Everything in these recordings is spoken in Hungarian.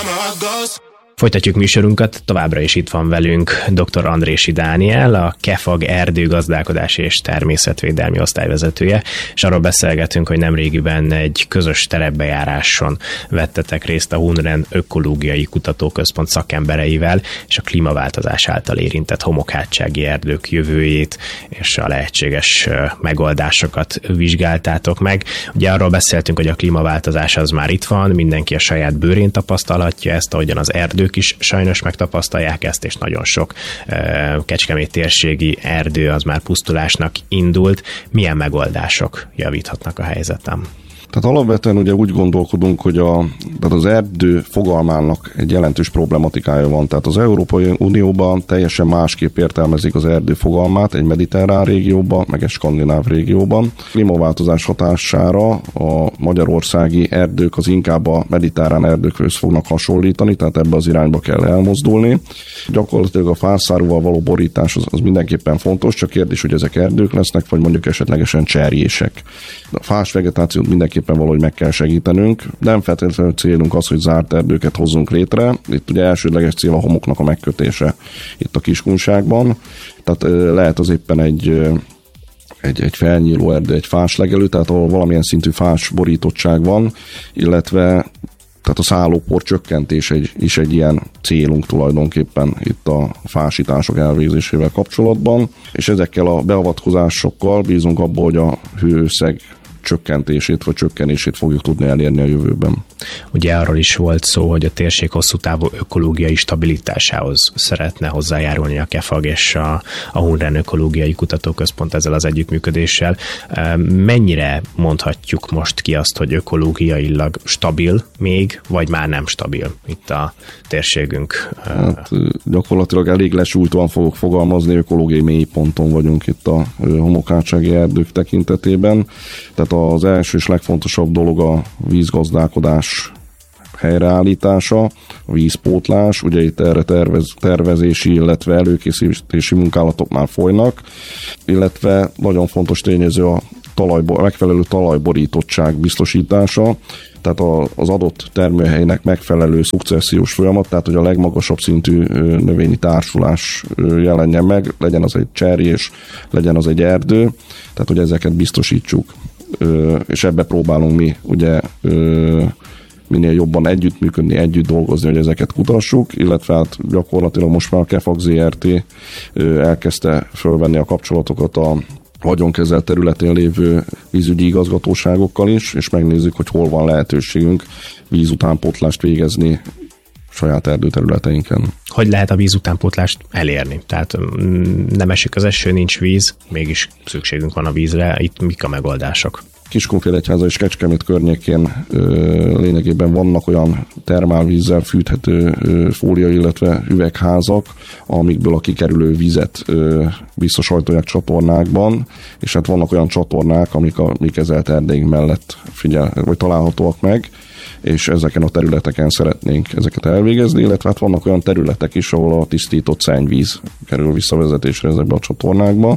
Folytatjuk műsorunkat, továbbra is itt van velünk dr. Andréssy Dániel, a KEFAG erdőgazdálkodási és természetvédelmi osztályvezetője, és arról beszélgetünk, hogy nemrégiben egy közös terepbejáráson vettetek részt a Hunren Ökológiai Kutatóközpont szakembereivel, és a klímaváltozás által érintett homokhátsági erdők jövőjét és a lehetséges megoldásokat vizsgáltátok meg. Ugye arról beszéltünk, hogy a klímaváltozás az már itt van, mindenki a saját bőrén tapasztalhatja ezt, ahogyan az erdők is sajnos megtapasztalják ezt, és nagyon sok Kecskemét térségi erdő az már pusztulásnak indult. Milyen megoldások javíthatnak a helyzetem? Tehát alapvetően ugye úgy gondolkodunk, hogy tehát az erdő fogalmának egy jelentős problematikája van. Tehát az Európai Unióban teljesen másképp értelmezik az erdő fogalmát, egy mediterrán régióban, meg egy skandináv régióban. A klímaváltozás hatására a magyarországi erdők az inkább a mediterrán erdőkhöz fognak hasonlítani, tehát ebbe az irányba kell elmozdulni. Gyakorlatilag a fászárúval való borítás az mindenképpen fontos, csak kérdés, hogy ezek erdők lesznek, vagy mondjuk esetlegesen cserjések. A fás vegetációt mindenképpen valahogy meg kell segítenünk. Nem feltétlenül célunk az, hogy zárt erdőket hozzunk létre. Itt ugye elsődleges cél a homoknak a megkötése itt a Kiskunságban. Tehát lehet az éppen egy felnyíló erdő, egy fáslegelő, tehát ahol valamilyen szintű fás borítottság van, illetve tehát a szállópor csökkentés is egy ilyen célunk tulajdonképpen itt a fásítások elvégzésével kapcsolatban, és ezekkel a beavatkozásokkal bízunk abban, hogy a hőösszeg csökkentését vagy csökkenését fogjuk tudni elérni a jövőben. Ugye arról is volt szó, hogy a térség hosszú távú ökológiai stabilitásához szeretne hozzájárulni a KEFAG és a Hunren Ökológiai Kutatóközpont ezzel az együttműködéssel. Mennyire mondhatjuk most ki azt, hogy ökológiailag stabil még, vagy már nem stabil itt a térségünk? Hát, gyakorlatilag elég lesújtóan fogok fogalmazni, ökológiai mélyponton vagyunk itt a homokhátsági erdők tekintetében. Tehát az első és legfontosabb dolog a vízgazdálkodás helyreállítása, a vízpótlás, ugye itt erre tervezési, illetve előkészítési munkálatok már folynak, illetve nagyon fontos tényező a megfelelő talajborítottság biztosítása, tehát az adott termőhelynek megfelelő szukcessziós folyamat, tehát hogy a legmagasabb szintű növényi társulás jelenjen meg, legyen az egy cserjés, legyen az egy erdő, tehát hogy ezeket biztosítsuk. És ebbe próbálunk mi ugye minél jobban együttműködni, együtt dolgozni, hogy ezeket kutassuk, illetve hát gyakorlatilag most már a KEFAG ZRT elkezdte fölvenni a kapcsolatokat a vagyonkezelt területén lévő vízügyi igazgatóságokkal is, és megnézzük, hogy hol van lehetőségünk vízutánpótlást végezni saját erdőterületeinken. Hogy lehet a vízutánpótlást elérni? Tehát nem esik az eső, nincs víz, mégis szükségünk van a vízre. Itt mik a megoldások? Kiskunfélegyháza és Kecskemét környékén lényegében vannak olyan termálvízzel fűthető fólia, illetve üvegházak, amikből a kikerülő vizet visszasajtolják csatornákban, és hát vannak olyan csatornák, amik a mi kezelt erdéink mellett vagy találhatóak meg, és ezeken a területeken szeretnénk ezeket elvégezni, illetve hát vannak olyan területek is, ahol a tisztított szennyvíz kerül visszavezetésre ezekbe a csatornákba,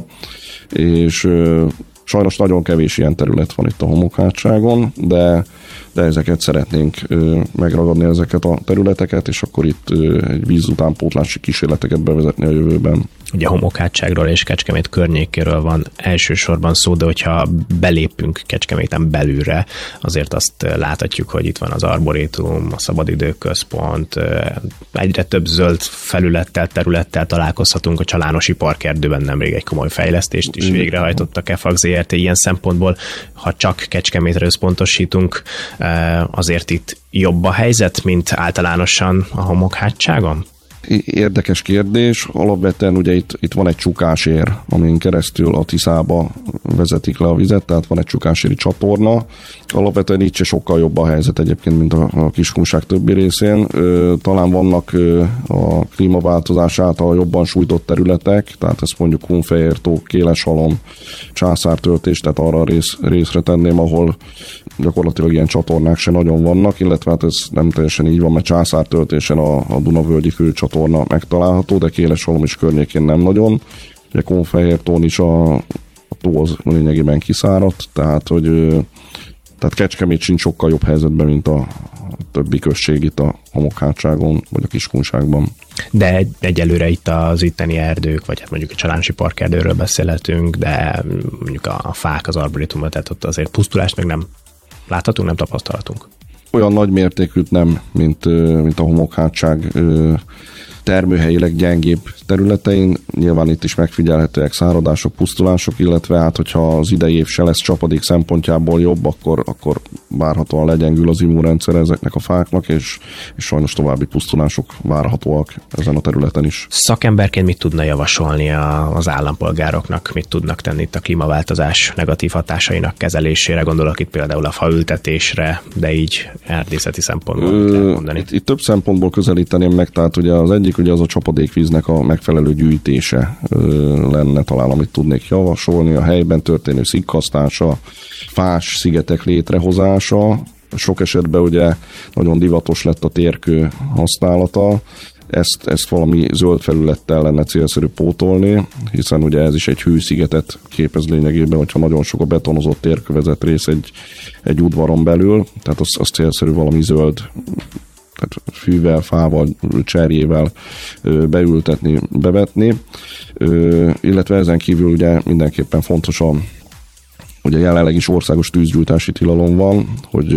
és sajnos nagyon kevés ilyen terület van itt a homokhátságon, de ezeket szeretnénk megragadni, ezeket a területeket, és akkor itt egy vízutánpótlási kísérleteket bevezetni a jövőben. Ugye a homokhátságról és Kecskemét környékéről van elsősorban szó, de hogyha belépünk Kecskeméten belülre, azért azt láthatjuk, hogy itt van az Arborétum, a Szabadidőközpont, egyre több zöld felülettel, területtel találkozhatunk. A Csalánosi Parkerdőben nemrég egy komoly fejlesztést is végrehajtott a KEFAG ZRT. Ilyen szempontból, ha csak Kecskemétre összpontosítunk, azért itt jobb a helyzet, mint általánosan a homokhátságon? Érdekes kérdés. Alapvetően ugye itt van egy csukásér, amin keresztül a Tiszába vezetik le a vizet, tehát van egy csukáséri csatorna. Alapvetően így se sokkal jobb a helyzet egyébként, mint a Kiskunság többi részén. Talán vannak a klímaváltozás által jobban sújtott területek, tehát ezt mondjuk Kunfehértó, Kéleshalom, Császártöltés, tehát arra a részre tenném, ahol gyakorlatilag ilyen csatornák se nagyon vannak, illetve hát ez nem teljesen így van, mert Császártöltésen a Dunavölgyi főcsatorna megtalálható, de Kéleshalom is környékén nem nagyon. Ugye Kunfehértón is a tó az lényegében kiszáradt, tehát Kecskemét sincs sokkal jobb helyzetben, mint a többi község itt a Homokhátságon, vagy a Kiskunságban. De egyelőre itt az itteni erdők, vagy hát mondjuk a Csalánosi Parkerdőről beszélhetünk, de mondjuk a fák, az arboritumot, tehát ott azért pusztulást meg nem láthatunk, nem tapasztalhatunk. Olyan nagy mértékűt nem, mint a Homokhátság termőhelyileg gyengébb területein. Nyilván itt is megfigyelhetőek száradások, pusztulások, illetve hát, hogyha az idei év se lesz csapadék szempontjából jobb, akkor várhatóan legyengül az immunrendszer ezeknek a fáknak, és sajnos további pusztulások várhatóak ezen a területen is. Szakemberként mit tudna javasolni az állampolgároknak, mit tudnak tenni itt a klímaváltozás negatív hatásainak kezelésére? Gondolok itt például a faültetésre, de így erdészeti szempontból mondani. Itt több szempontból közelíteném meg, tehát ugye az egyik ugye az a csapadékvíznek a megfelelő gyűjtése lenne talán, amit tudnék javasolni, a helyben történő szikkasztása, fás szigetek létrehozása. Sok esetben ugye nagyon divatos lett a térkő használata, ezt valami zöld felülettel lenne célszerű pótolni, hiszen ugye ez is egy hőszigetet képez lényegében, hogyha nagyon sok a betonozott térkövezet rész egy udvaron belül, tehát az célszerű valami zöld, tehát fűvel, fával, cserjével beültetni, bevetni, illetve ezen kívül ugye mindenképpen fontos ugye jelenleg is országos tűzgyújtási tilalom van, hogy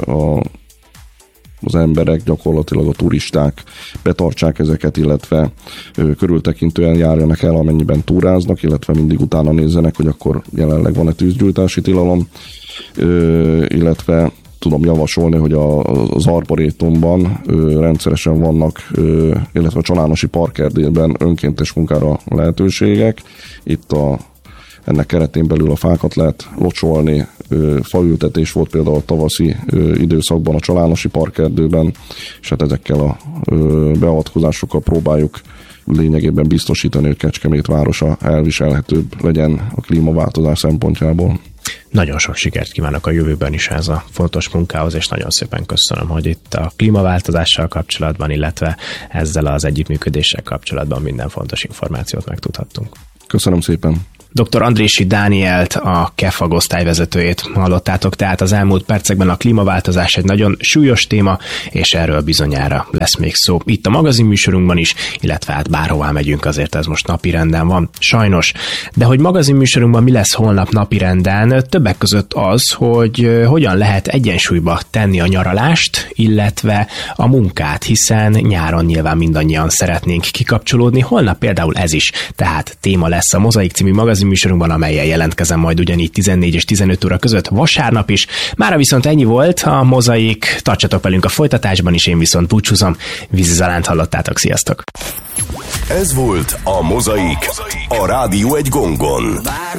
az emberek, gyakorlatilag a turisták betartsák ezeket, illetve körültekintően járjanak el, amennyiben túráznak, illetve mindig utána nézzenek, hogy akkor jelenleg van-e tűzgyújtási tilalom, illetve tudom javasolni, hogy az Arborétumban rendszeresen vannak, illetve a Csalánosi Parkerdőben önkéntes munkára lehetőségek. Itt ennek keretén belül a fákat lehet locsolni, faültetés volt például a tavaszi időszakban a Csalánosi Parkerdőben, és hát ezekkel a beavatkozásokkal próbáljuk lényegében biztosítani, hogy Kecskemét városa elviselhetőbb legyen a klímaváltozás szempontjából. Nagyon sok sikert kívánok a jövőben is ez a fontos munkához, és nagyon szépen köszönöm, hogy itt a klímaváltozással kapcsolatban, illetve ezzel az együttműködéssel kapcsolatban minden fontos információt megtudhattunk. Köszönöm szépen! Dr. Andréssy Dánielt, a KEFAG osztályvezetőjét hallottátok, tehát az elmúlt percekben a klímaváltozás egy nagyon súlyos téma, és erről bizonyára lesz még szó itt a magazinműsorunkban is, illetve hát bárhová megyünk, azért ez most napirenden van, sajnos. De hogy magazinműsorunkban mi lesz holnap napirenden, többek között az, hogy hogyan lehet egyensúlyba tenni a nyaralást, illetve a munkát, hiszen nyáron nyilván mindannyian szeretnénk kikapcsolódni, holnap például ez is, tehát téma lesz a Mozaik című magazinműsorunkban, amellyel jelentkezem majd ugyanígy 14 és 15 óra között vasárnap is. Mára viszont ennyi volt a Mozaik, tartsatok velünk a folytatásban is, én viszont búcsúzom. Vízi Zalánt hallottátok, sziasztok! Ez volt a Mozaik, a Rádió egy gongon.